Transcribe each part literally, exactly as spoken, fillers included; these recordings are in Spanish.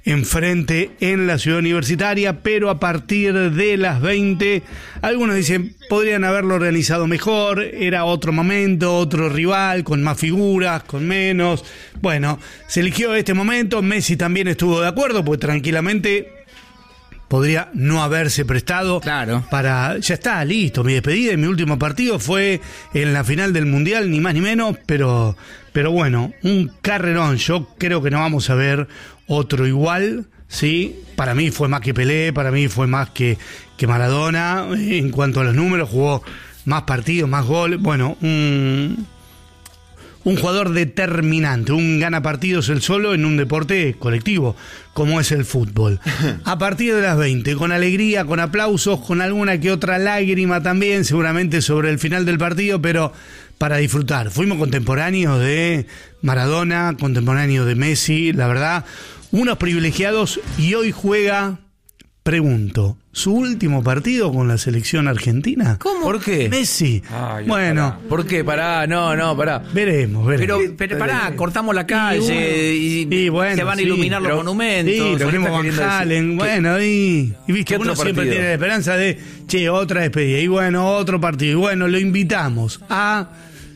enfrente en la Ciudad Universitaria, pero a partir de las veinte, algunos dicen, podrían haberlo organizado mejor, era otro momento, otro rival, con más figuras, con menos. Bueno, se eligió este momento, Messi también estuvo de acuerdo, pues tranquilamente podría no haberse prestado. Claro. Para, ya está, listo, mi despedida y mi último partido fue en la final del Mundial, ni más ni menos, pero, pero bueno, un carrerón. Yo creo que no vamos a ver otro igual, ¿sí? Para mí fue más que Pelé, para mí fue más que, que Maradona, en cuanto a los números, jugó más partidos, más goles, bueno, un... Un jugador determinante, un gana partidos él solo en un deporte colectivo, como es el fútbol. A partir de las veinte, con alegría, con aplausos, con alguna que otra lágrima también, seguramente sobre el final del partido, pero para disfrutar. Fuimos contemporáneos de Maradona, contemporáneos de Messi, la verdad, unos privilegiados, y hoy juega, pregunto, ¿su último partido con la selección argentina? ¿Cómo? ¿Por qué? Messi. Ay, bueno. Pará. ¿Por qué? Pará, no, no, pará. Veremos, veremos. Pero, pero pará, cortamos la calle y, y bueno, se van a sí, iluminar los pero, monumentos. Sí, lo mismo Van Halen, bueno, y, y viste, uno siempre partido? tiene la esperanza de, che, otra despedida, y bueno, otro partido, y bueno, lo invitamos a...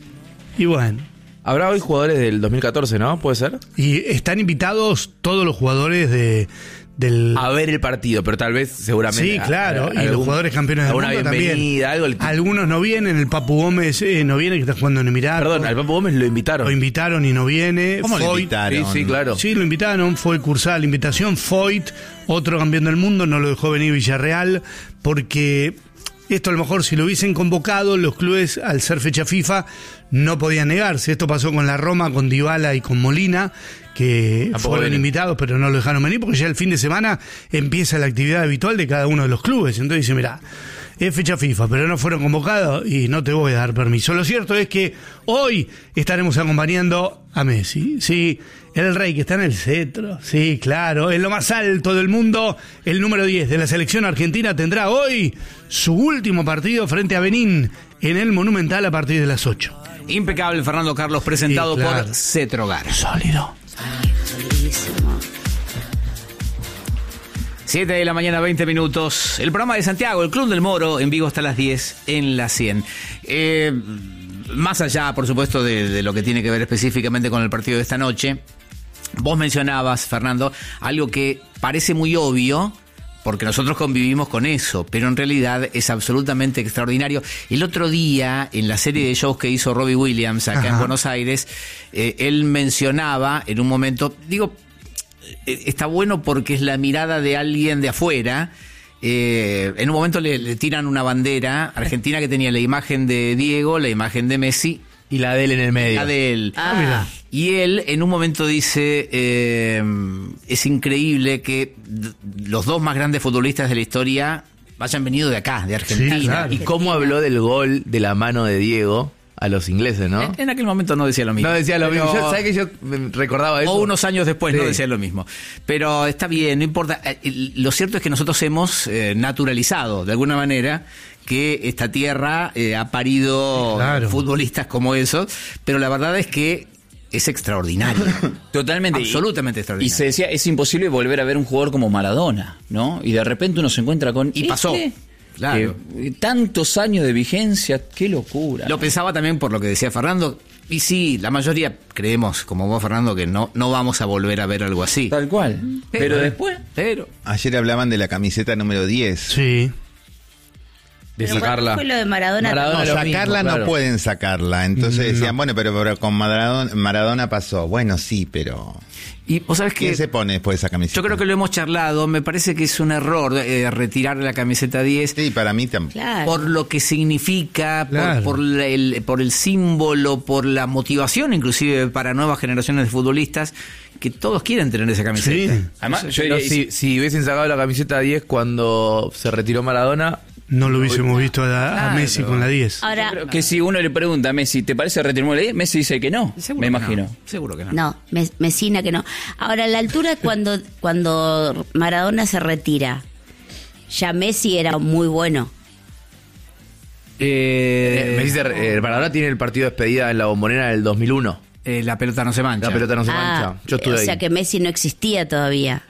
Y bueno. Habrá hoy jugadores del dos mil catorce, ¿no? ¿Puede ser? Y están invitados todos los jugadores de... Del... a ver el partido, pero tal vez seguramente. Sí, claro, a, a, y algún, los jugadores campeones del mundo también. Algo el... Algunos no vienen, el Papu Gómez eh, no viene, que está jugando en Emiratos. Perdón, al Papu Gómez lo invitaron. Lo invitaron y no viene. ¿Cómo Foyt, lo invitaron? Sí, sí, claro. Sí, lo invitaron, fue cursada la invitación. Foyt, otro campeón del mundo, no lo dejó venir Villarreal, porque... Esto a lo mejor si lo hubiesen convocado, los clubes al ser fecha FIFA no podían negarse. Esto pasó con la Roma, con Dybala y con Molina, que Tampoco fueron viene. invitados pero no lo dejaron venir porque ya el fin de semana empieza la actividad habitual de cada uno de los clubes. Entonces dice, mirá, es fecha FIFA, pero no fueron convocados y no te voy a dar permiso. Lo cierto es que hoy estaremos acompañando a Messi, sí, el rey que está en el cetro, sí, claro, en lo más alto del mundo, el número diez de la selección argentina tendrá hoy su último partido frente a Benín en el Monumental a partir de las ocho. Impecable, Fernando Carlos, presentado Sí, claro. por Cetrogar. Sólido. siete de la mañana, veinte minutos. El programa de Santiago, el Club del Moro, en vivo hasta las diez en la cien. Eh, más allá, por supuesto, de, de lo que tiene que ver específicamente con el partido de esta noche, vos mencionabas, Fernando, algo que parece muy obvio, porque nosotros convivimos con eso, pero en realidad es absolutamente extraordinario. El otro día, en la serie de shows que hizo Robbie Williams acá Ajá. en Buenos Aires, eh, él mencionaba en un momento, digo, está bueno porque es la mirada de alguien de afuera. Eh, en un momento le, le tiran una bandera argentina que tenía la imagen de Diego, la imagen de Messi y la de él en el medio. La de él. Ah, mira. Y él en un momento dice, eh, es increíble que d- los dos más grandes futbolistas de la historia hayan venido de acá, de Argentina. Sí, claro. Y cómo habló del gol de la mano de Diego a los ingleses, ¿no? En, en aquel momento no decía lo mismo. No decía lo Pero- mismo. Yo, ¿sabes que yo recordaba eso? O unos años después Sí. no decía lo mismo. Pero está bien, no importa. Eh, Lo cierto es que nosotros hemos eh, naturalizado, de alguna manera, que esta tierra eh, ha parido Claro. futbolistas como esos, pero la verdad es que es extraordinario. Totalmente. Absolutamente Y extraordinario. se decía, es imposible volver a ver un jugador como Maradona, ¿no? Y de repente uno se encuentra con... Y pasó. este, Claro. que, tantos años de vigencia, qué locura. Lo pensaba también por lo que decía Fernando. Y sí, la mayoría creemos, como vos, Fernando, que no, no vamos a volver a ver algo así. Tal cual. Pero, Pero- después... Pero Ayer hablaban de la camiseta número diez. Sí. De Pero sacarla. ¿cuál fue lo de Maradona? Maradona No, lo sacarla mismo, no claro. pueden sacarla. Entonces No. decían, bueno, pero, pero con Maradona, Maradona pasó. Bueno, sí, pero... y vos sabés ¿Quién que se pone después de esa camiseta? yo creo que lo hemos charlado. Me parece que es un error eh, retirar la camiseta diez. Sí, para mí también. Claro. Por lo que significa, Claro. por, por, la- el, por el símbolo, por la motivación inclusive para nuevas generaciones de futbolistas que todos quieren tener esa camiseta. Sí. Además, yo Pero diría- si, si hubiesen sacado la camiseta diez cuando se retiró Maradona, No lo hubiésemos visto a, a Claro. Messi con la diez. Ahora, creo que si uno le pregunta a Messi, ¿te parece retirarme la diez? Messi dice que no, Seguro me que imagino. no, seguro que no. no, Me- Messina que no. Ahora, a la altura cuando, cuando Maradona se retira, ya Messi era muy bueno. Eh, eh, me dice, eh, Maradona tiene el partido de despedida en la Bombonera del dos mil uno. eh, la pelota no se mancha. La pelota no se Ah, mancha. Yo estuve o ahí. sea que Messi no existía todavía.